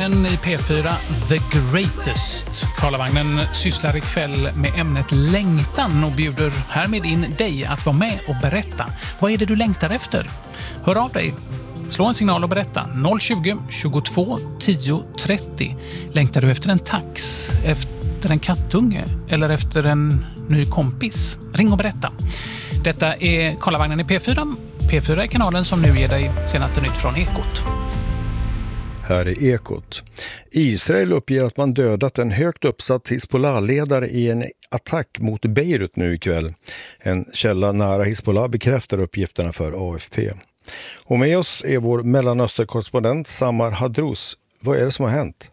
Karlavagnen i P4, The Greatest. Karlavagnen sysslar ikväll med ämnet längtan och bjuder härmed in dig att vara med och berätta. Vad är det du längtar efter? Hör av dig. Slå en signal och berätta. 020-22 10 30. Längtar du efter en tax, efter en kattunge eller efter en ny kompis? Ring och berätta. Detta är Karlavagnen i P4. P4 är kanalen som nu ger dig senaste nytt från Ekot. Här är Ekot. Israel uppger att man dödat en högt uppsatt Hizbollah-ledare i en attack mot Beirut nu ikväll. En källa nära Hizbollah bekräftar uppgifterna för AFP. Och med oss är vår Mellanöstern-korrespondent Samar Hadrous. Vad är det som har hänt?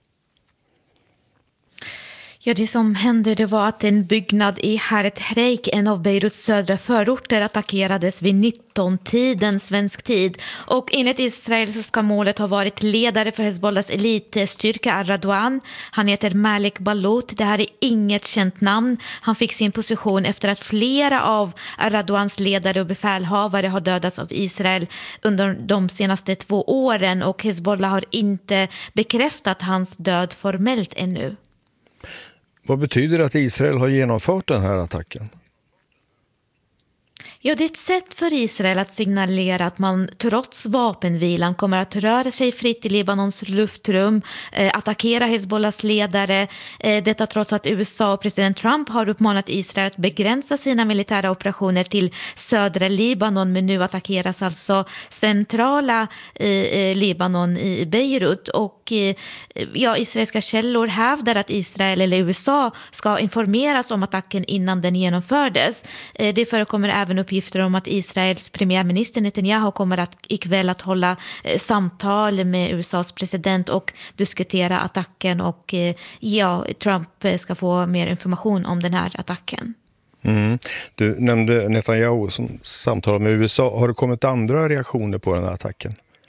Ja, det som hände det var att en byggnad i Haret Reik, en av Beiruts södra förorter, attackerades vid 19-tiden svensk tid. Och enligt Israel så ska målet ha varit ledare för Hezbollahs elitstyrka Ar-Radwan. Han heter Malik Balut. Det här är inget känt namn. Han fick sin position efter att flera av Ar-Radwans ledare och befälhavare har dödats av Israel under de senaste 2 åren. Och Hezbollah har inte bekräftat hans död formellt ännu. Vad betyder det att Israel har genomfört den här attacken? Ja, det är ett sätt för Israel att signalera att man trots vapenvilan kommer att röra sig fritt i Libanons luftrum, attackera Hezbollahs ledare. Detta trots att USA och president Trump har uppmanat Israel att begränsa sina militära operationer till södra Libanon, men nu attackeras alltså centrala Libanon i Beirut. Och israeliska källor hävdar att Israel eller USA ska informeras om attacken innan den genomfördes. Det förekommer även uppgifter om att Israels premiärminister Netanyahu kommer att ikväll att hålla samtal med USAs president och diskutera attacken, och Trump ska få mer information om den här attacken. Du nämnde Netanyahu som samtal med USA. Har det kommit andra reaktioner på den här attacken?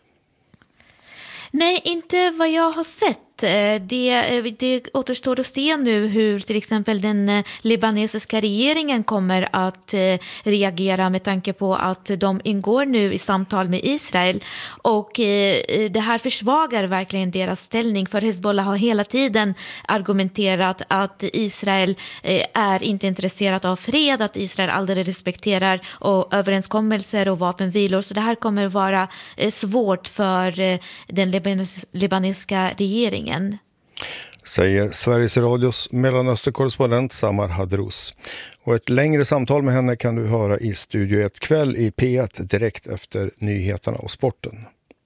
Nej, inte vad jag har sett. Det återstår att se nu hur till exempel den libanesiska regeringen kommer att reagera med tanke på att de ingår nu i samtal med Israel, och det här försvagar verkligen deras ställning, för Hezbollah har hela tiden argumenterat att Israel är inte intresserat av fred, att Israel aldrig respekterar överenskommelser och vapenvilor, så det här kommer vara svårt för den libanesiska regeringen. Säger Sveriges Radios Mellanöstern-korrespondent Samar Hadrous. Och ett längre samtal med henne kan du höra i Studio 1 kväll i P1 direkt efter nyheterna och sporten.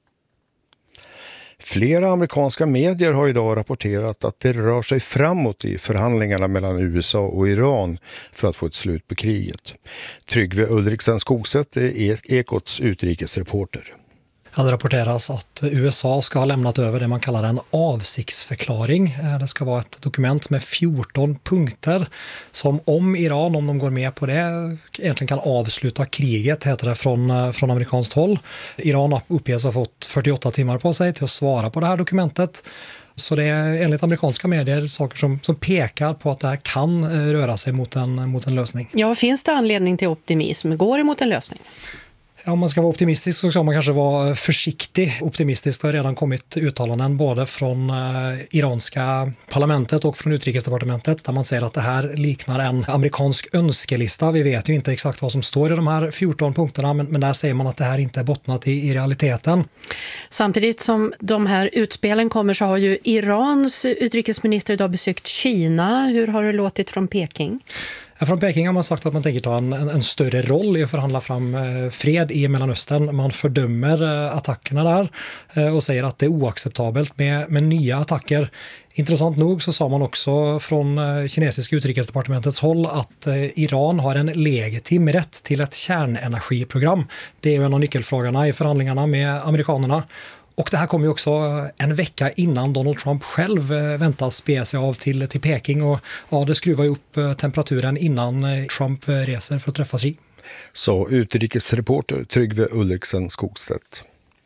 Flera amerikanska medier har idag rapporterat att det rör sig framåt i förhandlingarna mellan USA och Iran för att få ett slut på kriget. Tryggve Ulriksen Skogset är Ekots utrikesreporter. Det rapporteras att USA ska ha lämnat över det man kallar en avsiktsförklaring. Det ska vara ett dokument med 14 punkter som, om Iran, om de går med på det, egentligen kan avsluta kriget, heter det från amerikanskt håll. Iran uppges ha fått 48 timmar på sig till att svara på det här dokumentet. Så det är enligt amerikanska medier saker som pekar på att det här kan röra sig mot en lösning. Ja, finns det anledning till optimism? Går det mot en lösning? Ja, om man ska vara optimistisk så ska man kanske vara försiktig. Optimistiskt har redan kommit uttalanden både från iranska parlamentet och från utrikesdepartementet där man säger att det här liknar en amerikansk önskelista. Vi vet ju inte exakt vad som står i de här 14 punkterna, men där säger man att det här inte är bottnat i realiteten. Samtidigt som de här utspelen kommer så har ju Irans utrikesminister idag besökt Kina. Hur har det låtit från Peking? Från Peking har man sagt att man tänker ta en större roll i att förhandla fram fred i Mellanöstern. Man fördömer attackerna där och säger att det är oacceptabelt med nya attacker. Intressant nog så sa man också från kinesiska utrikesdepartementets håll att Iran har en legitim rätt till ett kärnenergiprogram. Det är en av nyckelfrågorna i förhandlingarna med amerikanerna. Och det här kommer ju också en vecka innan Donald Trump själv väntas bege sig av till Peking, och det skruvar ju upp temperaturen innan Trump reser för att träffas i. Så utrikesreporter Tryggve Ulriksen Skogstedt.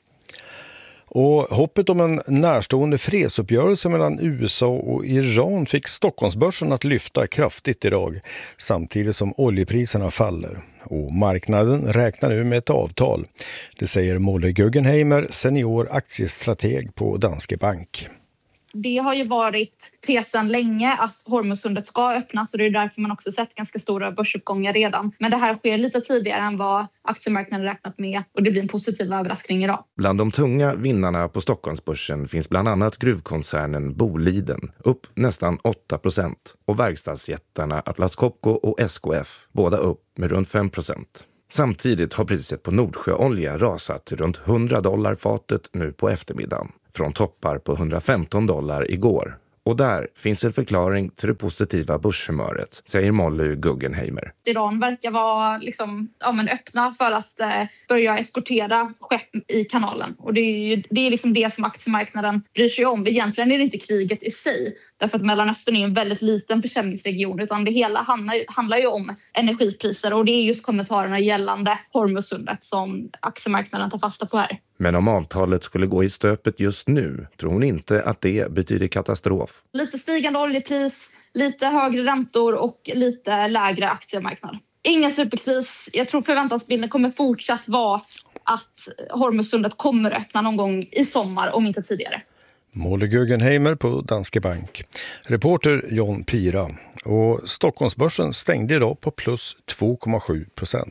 Och hoppet om en närstående fredsuppgörelse mellan USA och Iran fick Stockholmsbörsen att lyfta kraftigt idag, samtidigt som oljepriserna faller. Och marknaden räknar nu med ett avtal. Det säger Molle Guggenheimer, senior aktiestrateg på Danske Bank. Det har ju varit tesen länge att Hormuzsundet ska öppnas och det är därför man också sett ganska stora börsuppgångar redan. Men det här sker lite tidigare än vad aktiemarknaden räknat med och det blir en positiv överraskning idag. Bland de tunga vinnarna på Stockholmsbörsen finns bland annat gruvkoncernen Boliden, upp nästan 8%, och verkstadsjättarna Atlas Copco och SKF, båda upp med runt 5%. Samtidigt har priset på Nordsjöolja rasat till runt $100 fatet nu på eftermiddagen, från toppar på $115 igår. Och där finns en förklaring till det positiva börshumöret, säger Molly Guggenheimer. Iran verkar vara öppna för att börja eskortera skepp i kanalen. Och det är liksom det som aktiemarknaden bryr sig om. Egentligen är det inte kriget i sig. Därför att Mellanöstern är en väldigt liten försäljningsregion. Utan det hela handlar ju om energipriser. Och det är just kommentarerna gällande Hormuzsundet som aktiemarknaden tar fasta på här. Men om avtalet skulle gå i stöpet just nu tror hon inte att det betyder katastrof. Lite stigande oljepris, lite högre räntor och lite lägre aktiemarknad. Ingen superkris. Jag tror förväntansbilden kommer fortsatt vara att Hormuzsundet kommer öppna någon gång i sommar, om inte tidigare. Molly Guggenheimer på Danske Bank. Reporter John Pira. Och Stockholmsbörsen stängde idag på plus 2,7%.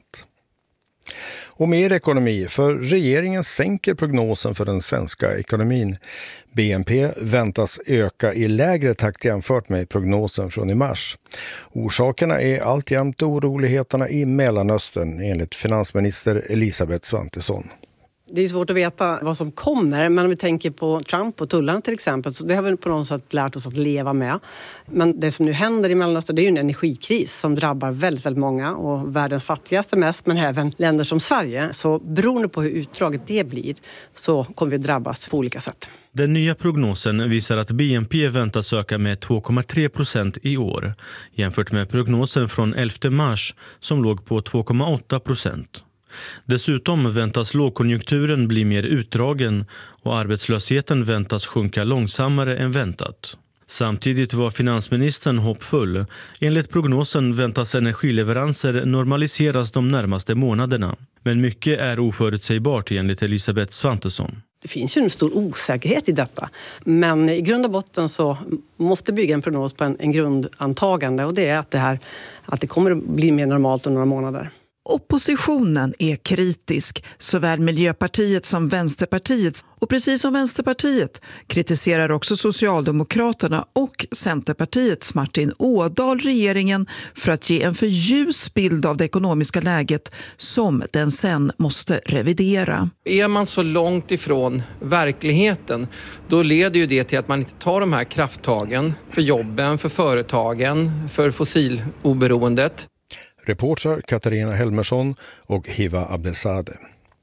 Och mer ekonomi, för regeringen sänker prognosen för den svenska ekonomin. BNP väntas öka i lägre takt jämfört med prognosen från i mars. Orsakerna är alltjämt oroligheterna i Mellanöstern, enligt finansminister Elisabeth Svantesson. Det är svårt att veta vad som kommer, men om vi tänker på Trump och tullarna till exempel, så det har vi på något sätt lärt oss att leva med. Men det som nu händer i Mellanöstern, det är ju en energikris som drabbar väldigt, väldigt många och världens fattigaste mest, men även länder som Sverige. Så beroende på hur utdraget det blir så kommer vi drabbas på olika sätt. Den nya prognosen visar att BNP väntas öka med 2,3% i år, jämfört med prognosen från 11 mars som låg på 2,8%. Dessutom väntas lågkonjunkturen bli mer utdragen och arbetslösheten väntas sjunka långsammare än väntat. Samtidigt var finansministern hoppfull. Enligt prognosen väntas energileveranser normaliseras de närmaste månaderna. Men mycket är oförutsägbart enligt Elisabeth Svantesson. Det finns ju en stor osäkerhet i detta. Men i grund och botten så måste bygga en prognos på en grundantagande. Och det är att det kommer att bli mer normalt om några månader. Oppositionen är kritisk, såväl Miljöpartiet som Vänsterpartiet. Och precis som Vänsterpartiet kritiserar också Socialdemokraterna och Centerpartiets Martin Ådahl regeringen för att ge en för ljus bild av det ekonomiska läget som den sen måste revidera. Är man så långt ifrån verkligheten, då leder ju det till att man inte tar de här krafttagen för jobben, för företagen, för fossiloberoendet. Reporter Katarina Helmersson och Hiva Abdesade.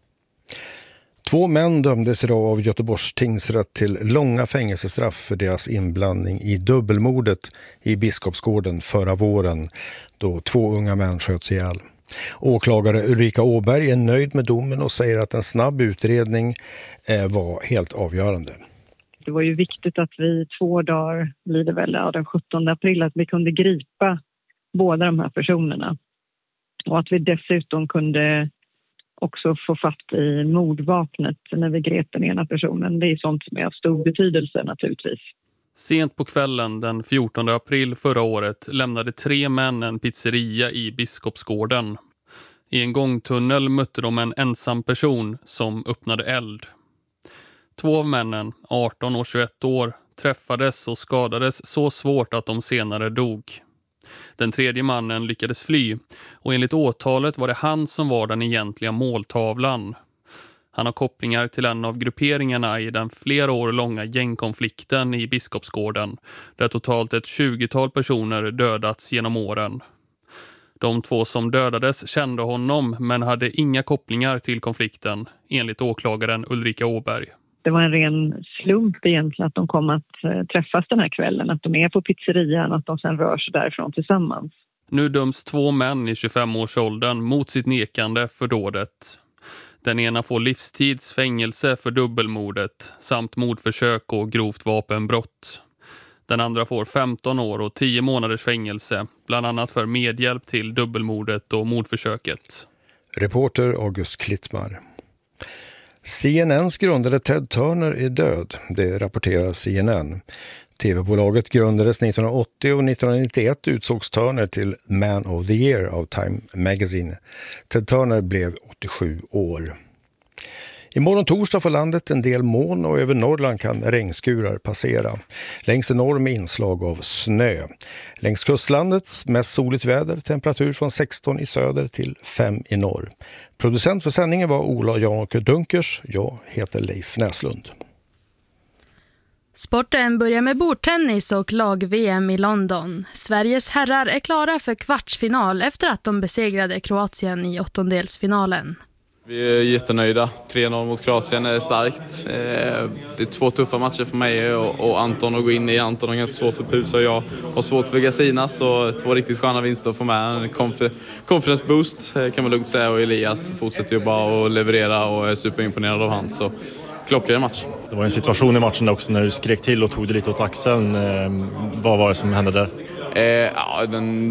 2 män dömdes idag av Göteborgs tingsrätt till långa fängelsestraff för deras inblandning i dubbelmordet i Biskopsgården förra våren, då 2 unga män sköts ihjäl. Åklagare Ulrika Åberg är nöjd med domen och säger att en snabb utredning var helt avgörande. Det var ju viktigt att vi 2 dagar, blir det väl, den 17 april, att vi kunde gripa båda de här personerna. Och att vi dessutom kunde också få fatt i mordvapnet när vi grep den ena personen. Det är sånt som är av stor betydelse naturligtvis. Sent på kvällen den 14 april förra året lämnade 3 män en pizzeria i Biskopsgården. I en gångtunnel mötte de en ensam person som öppnade eld. 2 av männen, 18 och 21 år, träffades och skadades så svårt att de senare dog. Den 3:e mannen lyckades fly och enligt åtalet var det han som var den egentliga måltavlan. Han har kopplingar till en av grupperingarna i den flera år långa gängkonflikten i Biskopsgården, där totalt ett 20-tal personer dödats genom åren. De 2 som dödades kände honom men hade inga kopplingar till konflikten, enligt åklagaren Ulrika Åberg. Det var en ren slump egentligen att de kom att träffas den här kvällen, att de är på pizzerian och att de sen rör sig därifrån tillsammans. Nu döms 2 män i 25-årsåldern mot sitt nekande för dådet. Den ena får livstidsfängelse för dubbelmordet samt mordförsök och grovt vapenbrott. Den andra får 15 år och 10 månaders fängelse, bland annat för medhjälp till dubbelmordet och mordförsöket. Reporter August Klittmar. CNNs grundare Ted Turner är död, det rapporterar CNN. TV-bolaget grundades 1980 och 1991 utsågs Turner till Man of the Year av Time Magazine. Ted Turner blev 87 år. Imorgon torsdag får landet en del moln och över Norrland kan regnskurar passera. Längs norr med inslag av snö. Längs kustlandet mest soligt väder, temperatur från 16 i söder till 5 i norr. Producent för sändningen var Ola Janåker Dunkers. Jag heter Leif Näslund. Sporten börjar med bordtennis och lag-VM i London. Sveriges herrar är klara för kvartsfinal efter att de besegrade Kroatien i åttondelsfinalen. Vi är jättenöjda. 3-0 mot Kroatien är starkt. Det är 2 tuffa matcher för mig och Anton att gå in i. Anton har ganska svårt för Pus och jag har svårt för Gassina. Så 2 riktigt sköna vinster att få med. En confidence boost kan man lugnt säga. Och Elias fortsätter ju bara att leverera och är superimponerad av han. Så klockren match. Det var en situation i matchen också när du skrek till och tog det lite åt axeln. Vad var det som hände där? Ja,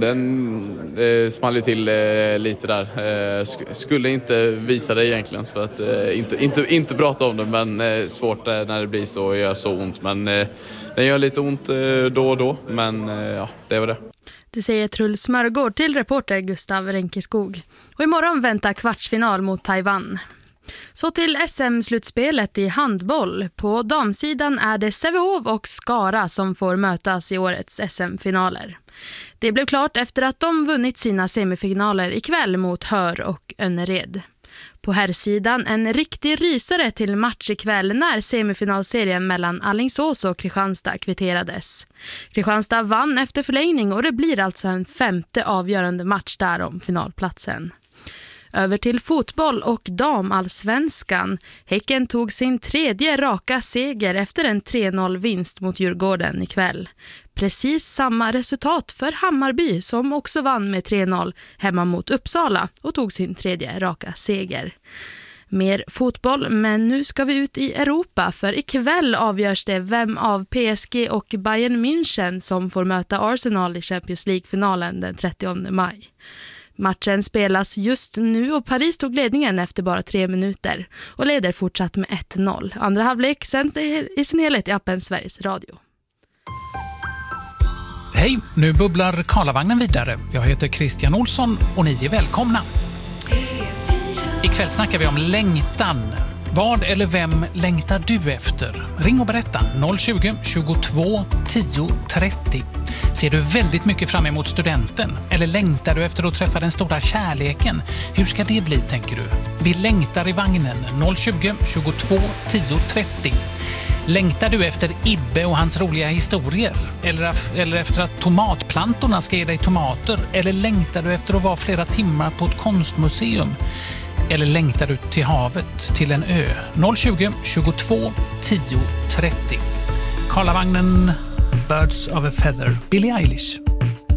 den small ju till lite där. Skulle inte visa det egentligen för att inte prata om det, men svårt när det blir så och gör så ont. Men den gör lite ont då och då, men ja, det var det. Det säger Truls Smörgård till reporter Gustav Renkeskog. Och imorgon väntar kvartsfinal mot Taiwan. Så till SM-slutspelet i handboll. På damsidan är det Sävehof och Skara som får mötas i årets SM-finaler. Det blev klart efter att de vunnit sina semifinaler ikväll mot Hör och Önnered. På herrsidan en riktig rysare till match ikväll när semifinalserien mellan Alingsås och Kristianstad kvitterades. Kristianstad vann efter förlängning och det blir alltså en 5:e avgörande match där om finalplatsen. Över till fotboll och damallsvenskan. Häcken tog sin 3:e raka seger efter en 3-0-vinst mot Djurgården ikväll. Precis samma resultat för Hammarby som också vann med 3-0 hemma mot Uppsala och tog sin 3:e raka seger. Mer fotboll, men nu ska vi ut i Europa för ikväll avgörs det vem av PSG och Bayern München som får möta Arsenal i Champions League-finalen den 30 maj. Matchen spelas just nu och Paris tog ledningen efter bara 3 minuter och leder fortsatt med 1-0. Andra halvlek sänds i sin helhet i appen Sveriges Radio. Hej, nu bubblar Karlavagnen vidare. Jag heter Christian Olsson och ni är välkomna. Ikväll snackar vi om längtan. Vad eller vem längtar du efter? Ring och berätta 020 22 10 30. Ser du väldigt mycket fram emot studenten? Eller längtar du efter att träffa den stora kärleken? Hur ska det bli, tänker du? Vi längtar i vagnen 020 22 10 30. Längtar du efter Ibbe och hans roliga historier? Eller efter att tomatplantorna ska ge dig tomater? Eller längtar du efter att vara flera timmar på ett konstmuseum? Eller längtar du till havet, till en ö? 020 22 10 30. Karlavagnen, Birds of a Feather, Billie Eilish.